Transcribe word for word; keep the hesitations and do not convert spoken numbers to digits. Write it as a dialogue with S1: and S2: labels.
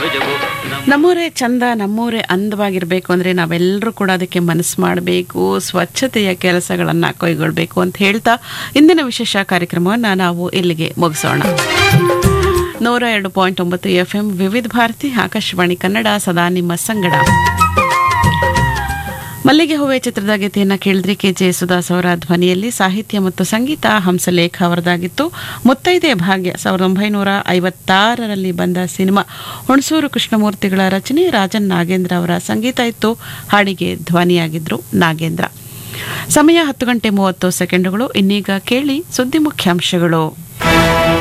S1: ನಮ್ಮೂರೇ ಚಂದ, ನಮ್ಮೂರೇ ಅಂದವಾಗಿರಬೇಕು ಅಂದರೆ ನಾವೆಲ್ಲರೂ ಕೂಡ ಅದಕ್ಕೆ ಮನಸ್ಸು ಮಾಡಬೇಕು, ಸ್ವಚ್ಛತೆಯ ಕೆಲಸಗಳನ್ನು ಕೈಗೊಳ್ಳಬೇಕು ಅಂತ ಹೇಳ್ತಾ ಇಂದಿನ ವಿಶೇಷ ಕಾರ್ಯಕ್ರಮವನ್ನು ನಾವು ಇಲ್ಲಿಗೆ ಮುಗಿಸೋಣ. ನೂರ ಎರಡು ಪಾಯಿಂಟ್ ಒಂಬತ್ತು ಎಫ್ ಎಂ ವಿವಿಧ ಭಾರತಿ ಆಕಾಶವಾಣಿ ಕನ್ನಡ ಸದಾ ನಿಮ್ಮ ಸಂಗಡ. ಮಲ್ಲಿಗೆ ಹೂವೆ ಚಿತ್ರದ ಗೀತೆಯನ್ನು ಕೇಳಿದ್ರಿ. ಕೆ ಜೆ ಸುದಾಸ್ ಅವರ ಧ್ವನಿಯಲ್ಲಿ, ಸಾಹಿತ್ಯ ಮತ್ತು ಸಂಗೀತ ಹಂಸಲೇಖ ಅವರದಾಗಿತ್ತು. ಮುತ್ತೈದೆ ಭಾಗ್ಯ ಸಾವಿರದ ಒಂಬೈನೂರ ಐವತ್ತಾರರಲ್ಲಿ ಬಂದ ಸಿನಿಮಾ. ಹುಣಸೂರು ಕೃಷ್ಣಮೂರ್ತಿಗಳ ರಚನೆ, ರಾಜನ್ ನಾಗೇಂದ್ರ ಅವರ ಸಂಗೀತ ಇತ್ತು. ಹಾಡಿಗೆ ಧ್ವನಿಯಾಗಿದ್ರು ನಾಗೇಂದ್ರ. ಸಮಯ ಹತ್ತು ಗಂಟೆ ಮೂವತ್ತು ಸೆಕೆಂಡುಗಳು. ಇನ್ನೀಗ ಕೇಳಿ ಸುದ್ದಿ ಮುಖ್ಯಾಂಶಗಳು.